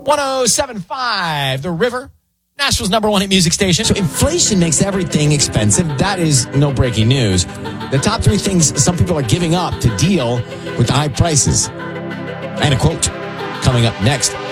107.5, The River, Nashville's number one hit music station. So inflation makes everything expensive. That is no breaking news. The top three things some people are giving up to deal with the high prices. And a quote coming up next.